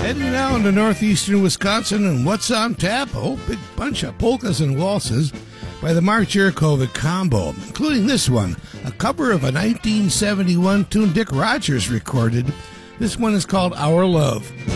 Heading down to northeastern Wisconsin, and what's on tap? Oh, big bunch of polkas and waltzes by the Mark Jurakovic Combo, including this one, a cover of a 1971 tune Dick Rogers recorded. This one is called Our Love.